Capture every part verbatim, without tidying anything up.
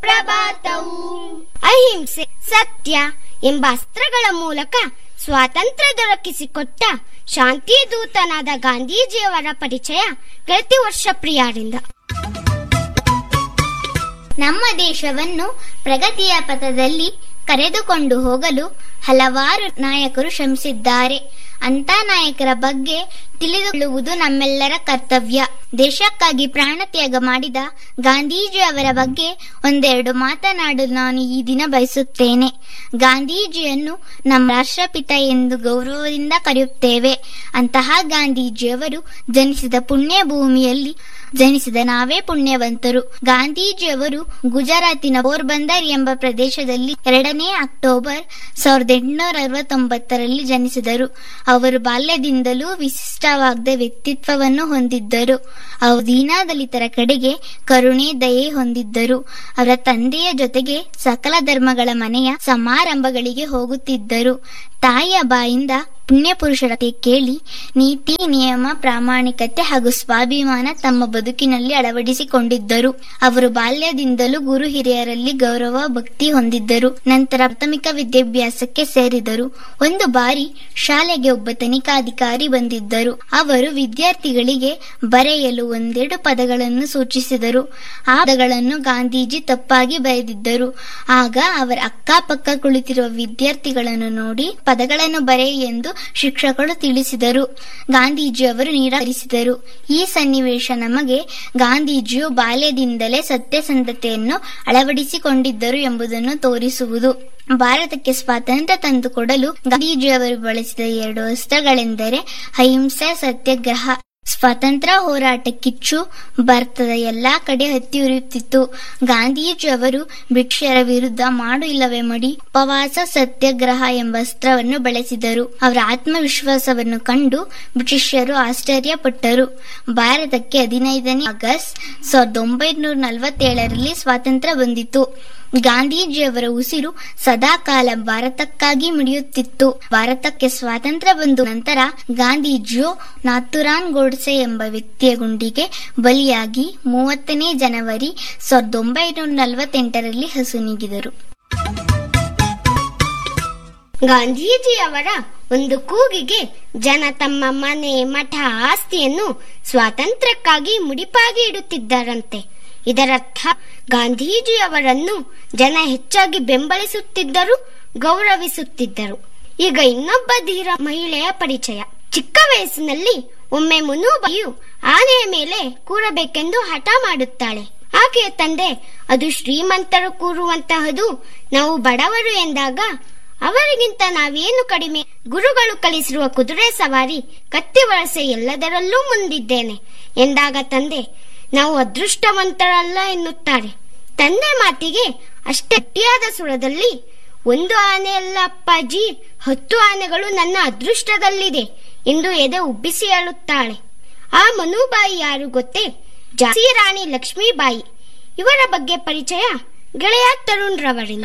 ಸುಪ್ರಭಾತವು. ಅಹಿಂಸೆ, ಸತ್ಯ ಎಂಬ ಅಸ್ತ್ರಗಳ ಮೂಲಕ ಸ್ವಾತಂತ್ರ್ಯ ದೊರಕಿಸಿಕೊಟ್ಟ ಶಾಂತಿ ದೂತನಾದ ಗಾಂಧೀಜಿಯವರ ಪರಿಚಯ ಪ್ರತಿ ವರ್ಷ ಪ್ರಿಯರಿಂದ. ನಮ್ಮ ದೇಶವನ್ನು ಪ್ರಗತಿಯ ಪಥದಲ್ಲಿ ಕರೆದುಕೊಂಡು ಹೋಗಲು ಹಲವಾರು ನಾಯಕರು ಶ್ರಮಿಸಿದ್ದಾರೆ. ಅಂತ ನಾಯಕರ ಬಗ್ಗೆ ತಿಳಿದುಕೊಳ್ಳುವುದು ನಮ್ಮೆಲ್ಲರ ಕರ್ತವ್ಯ. ದೇಶಕ್ಕಾಗಿ ಪ್ರಾಣ ತ್ಯಾಗ ಮಾಡಿದ ಗಾಂಧೀಜಿ ಅವರ ಬಗ್ಗೆ ಒಂದೆರಡು ಮಾತನಾಡಲು ನಾನು ಈ ದಿನ ಬಯಸುತ್ತೇನೆ. ಗಾಂಧೀಜಿಯನ್ನು ನಮ್ಮ ರಾಷ್ಟ್ರಪಿತ ಎಂದು ಗೌರವದಿಂದ ಕರೆಯುತ್ತೇವೆ. ಅಂತಹ ಗಾಂಧೀಜಿಯವರು ಜನಿಸಿದ ಪುಣ್ಯ ಭೂಮಿಯಲ್ಲಿ ಜನಿಸಿದ ನಾವೇ ಪುಣ್ಯವಂತರು. ಗಾಂಧೀಜಿಯವರು ಗುಜರಾತಿನ ಪೋರ್ಬಂದರ್ ಎಂಬ ಪ್ರದೇಶದಲ್ಲಿ ಎರಡನೇ ಅಕ್ಟೋಬರ್ ಸಾವಿರದ ಎಂಟುನೂರ ಅರವತ್ತೊಂಬತ್ತರಲ್ಲಿ ಜನಿಸಿದರು. ಅವರು ಬಾಲ್ಯದಿಂದಲೂ ವಿಶಿಷ್ಟವಾದ ವ್ಯಕ್ತಿತ್ವವನ್ನು ಹೊಂದಿದ್ದರು. ಅವರು ದೀನದಲಿತರ ಕಡೆಗೆ ಕರುಣೆ, ದಯೆ ಹೊಂದಿದ್ದರು. ಅವರ ತಂದೆಯ ಜೊತೆಗೆ ಸಕಲ ಧರ್ಮಗಳ ಮನೆಯ ಸಮಾರಂಭಗಳಿಗೆ ಹೋಗುತ್ತಿದ್ದರು. ತಾಯಿಯ ಬಾಯಿಂದ ಪುಣ್ಯ ಪುರುಷರ ಕೇಳಿ ನೀತಿ, ನಿಯಮ, ಪ್ರಾಮಾಣಿಕತೆ ಹಾಗೂ ಸ್ವಾಭಿಮಾನ ತಮ್ಮ ಬದುಕಿನಲ್ಲಿ ಅಳವಡಿಸಿಕೊಂಡಿದ್ದರು. ಅವರು ಬಾಲ್ಯದಿಂದಲೂ ಗುರು ಹಿರಿಯರಲ್ಲಿ ಗೌರವ, ಭಕ್ತಿ ಹೊಂದಿದ್ದರು. ನಂತರ ಪ್ರಾಥಮಿಕ ವಿದ್ಯಾಭ್ಯಾಸಕ್ಕೆ ಸೇರಿದರು. ಒಂದು ಬಾರಿ ಶಾಲೆಗೆ ಒಬ್ಬ ತನಿಖಾಧಿಕಾರಿ ಬಂದಿದ್ದರು. ಅವರು ವಿದ್ಯಾರ್ಥಿಗಳಿಗೆ ಬರೆಯಲು ಒಂದೆರಡು ಪದಗಳನ್ನು ಸೂಚಿಸಿದರು. ಆ ಪದಗಳನ್ನು ಗಾಂಧೀಜಿ ತಪ್ಪಾಗಿ ಬರೆದಿದ್ದರು. ಆಗ ಅವರ ಅಕ್ಕಪಕ್ಕ ಕುಳಿತಿರುವ ವಿದ್ಯಾರ್ಥಿಗಳನ್ನು ನೋಡಿ ಪದಗಳನ್ನು ಬರೆಯಿ ಎಂದು ಶಿಕ್ಷಕರು ತಿಳಿಸಿದರು. ಗಾಂಧೀಜಿಯವರು ನಿರಾಕರಿಸಿದರು. ಈ ಸನ್ನಿವೇಶ ನಮಗೆ ಗಾಂಧೀಜಿಯು ಬಾಲ್ಯದಿಂದಲೇ ಸತ್ಯಸಂಧತೆಯನ್ನು ಅಳವಡಿಸಿಕೊಂಡಿದ್ದರು ಎಂಬುದನ್ನು ತೋರಿಸುವುದು. ಭಾರತಕ್ಕೆ ಸ್ವಾತಂತ್ರ್ಯ ತಂದುಕೊಡಲು ಗಾಂಧೀಜಿಯವರು ಬಳಸಿದ ಎರಡು ಅಸ್ತ್ರಗಳೆಂದರೆ ಅಹಿಂಸೆ, ಸತ್ಯಾಗ್ರಹ. ಸ್ವಾತಂತ್ರ್ಯ ಹೋರಾಟ ಕಿಚ್ಚು ಭಾರತದ ಎಲ್ಲಾ ಕಡೆ ಹತ್ತಿ ಉರಿಯುತ್ತಿತ್ತು. ಗಾಂಧೀಜಿಯವರು ಬ್ರಿಟಿಷರ ವಿರುದ್ಧ ಮಾಡು ಇಲ್ಲವೇ ಮಡಿ, ಉಪವಾಸ, ಸತ್ಯಾಗ್ರಹ ಎಂಬ ಅಸ್ತ್ರವನ್ನು ಬಳಸಿದರು. ಅವರ ಆತ್ಮವಿಶ್ವಾಸವನ್ನು ಕಂಡು ಬ್ರಿಟಿಷರು ಆಶ್ಚರ್ಯಪಟ್ಟರು. ಭಾರತಕ್ಕೆ ಹದಿನೈದನೇ ಆಗಸ್ಟ್ ಸಾವಿರದ ಒಂಬೈನೂರ ನಲವತ್ತೇಳರಲ್ಲಿ ಸ್ವಾತಂತ್ರ್ಯ ಬಂದಿತು. ಗಾಂಧೀಜಿಯವರ ಉಸಿರು ಸದಾಕಾಲ ಭಾರತಕ್ಕಾಗಿ ಮಿಡಿಯುತ್ತಿತ್ತು. ಭಾರತಕ್ಕೆ ಸ್ವಾತಂತ್ರ್ಯ ಬಂದ ನಂತರ ಗಾಂಧೀಜಿಯು ನಾಥುರಾಮ್ ಗೋಡ್ಸೆ ಎಂಬ ವ್ಯಕ್ತಿಯ ಗುಂಡಿಗೆ ಬಲಿಯಾಗಿ ಮೂವತ್ತನೇ ಜನವರಿ ಸಾವಿರದ ಒಂಬೈನೂರ ನಲವತ್ತೆಂಟರಲ್ಲಿ ಹಸುನೀಗಿದರು. ಗಾಂಧೀಜಿಯವರ ಒಂದು ಕೂಗಿಗೆ ಜನ ತಮ್ಮ ಮನೆ, ಮಠ, ಆಸ್ತಿಯನ್ನು ಸ್ವಾತಂತ್ರ್ಯಕ್ಕಾಗಿ ಮುಡಿಪಾಗಿ ಇಡುತ್ತಿದ್ದರಂತೆ. ಇದರರ್ಥ ಗಾಂಧೀಜಿಯವರನ್ನು ಜನ ಹೆಚ್ಚಾಗಿ ಬೆಂಬಲಿಸುತ್ತಿದ್ದರು, ಗೌರವಿಸುತ್ತಿದ್ದರು. ಈಗ ಇನ್ನೊಬ್ಬ ಧೀರ ಮಹಿಳೆಯ ಪರಿಚಯ. ಚಿಕ್ಕ ವಯಸ್ಸಿನಲ್ಲಿ ಒಮ್ಮೆ ಮುನುಬಾಯಿಯು ಆನೆಯ ಮೇಲೆ ಕೂರಬೇಕೆಂದು ಹಠ ಮಾಡುತ್ತಾಳೆ. ಆಕೆಯ ತಂದೆ ಅದು ಶ್ರೀಮಂತರು ಕೂರುವಂತಹದು, ನಾವು ಬಡವರು ಎಂದಾಗ ಅವರಿಗಿಂತ ನಾವೇನು ಕಡಿಮೆ, ಗುರುಗಳು ಕಲಿಸಿರುವ ಕುದುರೆ ಸವಾರಿ, ಕತ್ತಿ ವರಸೆ ಎಲ್ಲದರಲ್ಲೂ ಮುಂದಿದ್ದೇನೆ ಎಂದಾಗ ತಂದೆ ನಾವು ಅದೃಷ್ಟವಂತರಲ್ಲ ಎನ್ನುತ್ತಾರೆ. ತಂದೆ ಮಾತಿಗೆ ಅಷ್ಟೇ ಗಟ್ಟಿಯಾದ ಸುರದಲ್ಲಿ, ಒಂದು ಆನೆ ಅಲ್ಲ ಅಪ್ಪಾಜಿ, ಹತ್ತು ಆನೆಗಳು ನನ್ನ ಅದೃಷ್ಟದಲ್ಲಿದೆ ಎಂದು ಎದೆ ಉಬ್ಬಿಸಿ ಹೇಳುತ್ತಾಳೆ. ಆ ಮನುಬಾಯಿ ಯಾರು ಗೊತ್ತೇ? ಝಾನ್ಸಿ ರಾಣಿ ಲಕ್ಷ್ಮೀಬಾಯಿ. ಇವರ ಬಗ್ಗೆ ಪರಿಚಯ ಗೆಳೆಯ ತರುಣ್ ರವರಿಂದ.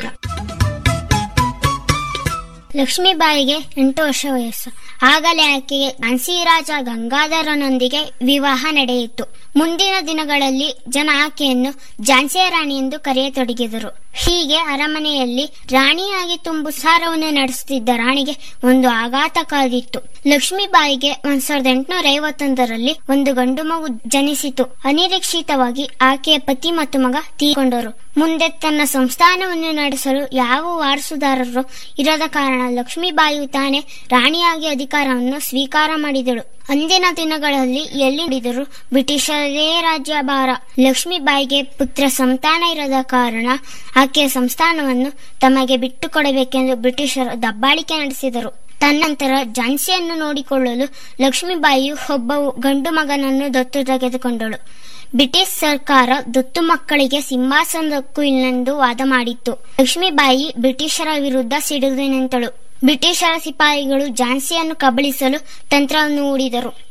ಲಕ್ಷ್ಮೀಬಾಯಿಗೆ ಎಂಟು ವರ್ಷ ವಯಸ್ಸು. ಆಗಲೇ ಆಕೆಗೆ ಝಾನ್ಸಿ ರಾಜ ಗಂಗಾಧರನೊಂದಿಗೆ ವಿವಾಹ ನಡೆಯಿತು. ಮುಂದಿನ ದಿನಗಳಲ್ಲಿ ಜನ ಆಕೆಯನ್ನು ಝಾನ್ಸಿ ರಾಣಿ ಎಂದು ಕರೆಯತೊಡಗಿದರು. ಹೀಗೆ ಅರಮನೆಯಲ್ಲಿ ರಾಣಿಯಾಗಿ ತುಂಬು ಸಾರವನ್ನು ನಡೆಸುತ್ತಿದ್ದ ರಾಣಿಗೆ ಒಂದು ಆಘಾತ ಕಾದಿತ್ತು. ಲಕ್ಷ್ಮೀಬಾಯಿಗೆ ಒಂದ್ ಸಾವಿರದ ಎಂಟುನೂರ ಐವತ್ತೊಂದರಲ್ಲಿ ಒಂದು ಗಂಡು ಮಗು ಜನಿಸಿತು. ಅನಿರೀಕ್ಷಿತವಾಗಿ ಆಕೆಯ ಪತಿ ಮತ್ತು ಮಗ ತೀರಿಕೊಂಡರು. ಮುಂದೆ ತನ್ನ ಸಂಸ್ಥಾನವನ್ನು ನಡೆಸಲು ಯಾವ ವಾರಸುದಾರರು ಇರದ ಕಾರಣ ಲಕ್ಷ್ಮೀಬಾಯಿಯು ತಾನೇ ರಾಣಿಯಾಗಿ ಅಧಿಕಾರವನ್ನು ಸ್ವೀಕಾರ ಮಾಡಿದಳು. ಅಂದಿನ ದಿನಗಳಲ್ಲಿ ಎಲ್ಲಿ ನೋಡಿದರೂ ಬ್ರಿಟಿಷರದೇ ರಾಜ್ಯಭಾರ. ಲಕ್ಷ್ಮೀಬಾಯಿಗೆ ಪುತ್ರ ಸಂತಾನ ಇರದ ಕಾರಣ ಆಕೆಯ ಸಂಸ್ಥಾನವನ್ನು ತಮಗೆ ಬಿಟ್ಟು ಕೊಡಬೇಕೆಂದು ಬ್ರಿಟಿಷರು ದಬ್ಬಾಳಿಕೆ ನಡೆಸಿದರು. ತನ್ನಂತರ ಝಾನ್ಸಿಯನ್ನು ನೋಡಿಕೊಳ್ಳಲು ಲಕ್ಷ್ಮೀಬಾಯಿಯು ಒಬ್ಬ ಗಂಡು ಮಗನನ್ನು ದತ್ತು ತೆಗೆದುಕೊಂಡಳು. ಬ್ರಿಟಿಷ್ ಸರ್ಕಾರ ದತ್ತು ಮಕ್ಕಳಿಗೆ ಸಿಂಹಾಸನಕ್ಕೂ ಇಲ್ಲೆಂದು ವಾದ ಮಾಡಿತ್ತು. ಲಕ್ಷ್ಮೀಬಾಯಿ ಬ್ರಿಟಿಷರ ವಿರುದ್ಧ ಸಿಡಿದು ನಿಂತಳು. ಬ್ರಿಟಿಷರ ಸಿಪಾಯಿಗಳು ಝಾನ್ಸಿಯನ್ನು ಕಬಳಿಸಲು ತಂತ್ರವನ್ನು ಹೂಡಿದರು.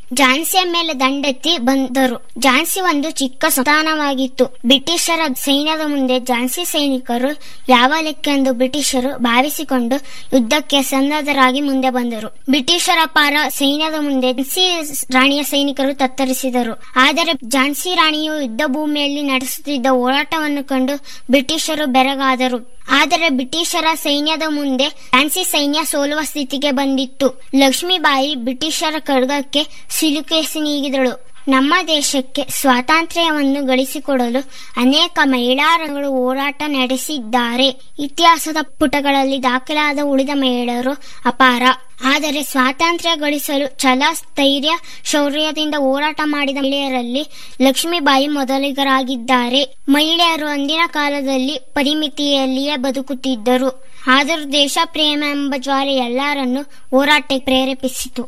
ಝಾನ್ಸಿಯ ಮೇಲೆ ದಂಡೆತ್ತಿ ಬಂದರು. ಝಾನ್ಸಿ ಒಂದು ಚಿಕ್ಕ ಸಂಸ್ಥಾನವಾಗಿತ್ತು. ಬ್ರಿಟಿಷರ ಸೈನ್ಯದ ಮುಂದೆ ಝಾನ್ಸಿ ಸೈನಿಕರು ಯಾವ ಲೆಕ್ಕೆಂದು ಬ್ರಿಟಿಷರು ಭಾವಿಸಿಕೊಂಡು ಯುದ್ಧಕ್ಕೆ ಸನ್ನದ್ಧರಾಗಿ ಮುಂದೆ ಬಂದರು. ಬ್ರಿಟಿಷರ ಪಾರ ಸೈನ್ಯದ ಮುಂದೆ ಝಾನ್ಸಿ ರಾಣಿಯ ಸೈನಿಕರು ತತ್ತರಿಸಿದರು. ಆದರೆ ಝಾನ್ಸಿ ರಾಣಿಯು ಯುದ್ಧ ಭೂಮಿಯಲ್ಲಿ ನಡೆಸುತ್ತಿದ್ದ ಹೋರಾಟವನ್ನು ಕಂಡು ಬ್ರಿಟಿಷರು ಬೆರಗಾದರು. ಆದರೆ ಬ್ರಿಟಿಷರ ಸೈನ್ಯದ ಮುಂದೆ ಝಾನ್ಸಿ ಸೈನ್ಯ ಸೋಲುವ ಸ್ಥಿತಿಗೆ ಬಂದಿತ್ತು. ಲಕ್ಷ್ಮೀಬಾಯಿ ಬ್ರಿಟಿಷರ ಖಡ್ಗಕ್ಕೆ ಸಿಲುಕಿಸಿ ನೀಗಿದಳು. ನಮ್ಮ ದೇಶಕ್ಕೆ ಸ್ವಾತಂತ್ರ್ಯವನ್ನು ಗಳಿಸಿಕೊಡಲು ಅನೇಕ ಮಹಿಳಾಗಳು ಹೋರಾಟ ನಡೆಸಿದ್ದಾರೆ. ಇತಿಹಾಸದ ಪುಟಗಳಲ್ಲಿ ದಾಖಲಾದ ಉಳಿದ ಮಹಿಳೆಯರು ಅಪಾರ. ಆದರೆ ಸ್ವಾತಂತ್ರ್ಯ ಗಳಿಸಲು ಛಲ, ಸ್ಥೈರ್ಯ, ಶೌರ್ಯದಿಂದ ಹೋರಾಟ ಮಾಡಿದ ಮಹಿಳೆಯರಲ್ಲಿ ಲಕ್ಷ್ಮೀಬಾಯಿ ಮೊದಲಿಗರಾಗಿದ್ದಾರೆ. ಮಹಿಳೆಯರು ಅಂದಿನ ಕಾಲದಲ್ಲಿ ಪರಿಮಿತಿಯಲ್ಲಿಯೇ ಬದುಕುತ್ತಿದ್ದರು. ಆದರೂ ದೇಶ ಪ್ರೇಮ ಎಂಬ ಜ್ವಾಲೆ ಎಲ್ಲರನ್ನೂ ಹೋರಾಟಕ್ಕೆ ಪ್ರೇರೇಪಿಸಿತು.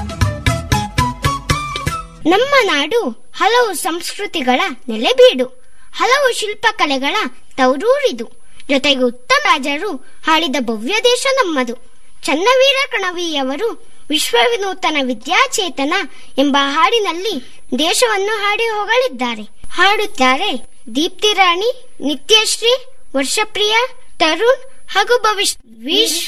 ನಮ್ಮ ನಾಡು ಹಲವು ಸಂಸ್ಕೃತಿಗಳ ನೆಲೆಬೀಡು, ಹಲವು ಶಿಲ್ಪಕಲೆಗಳ ತವರೂರಿದು. ಜೊತೆಗೆ ಉತ್ತಮ ರಾಜರು ಆಳಿದ ಭವ್ಯ ದೇಶ ನಮ್ಮದು. ಚನ್ನವೀರ ಕಣವಿಯವರು ವಿಶ್ವವಿನೂತನ ವಿದ್ಯಾಚೇತನ ಎಂಬ ಹಾಡಿನಲ್ಲಿ ದೇಶವನ್ನು ಹಾಡಿ ಹೊಗಳಿದ್ದಾರೆ. ಹಾಡುತ್ತಾರೆ ದೀಪ್ತಿ ರಾಣಿ, ನಿತ್ಯಶ್ರೀ, ವರ್ಷಪ್ರಿಯ, ತರುಣ್ ಹಾಗೂ ಭವಿಷ್ಯ.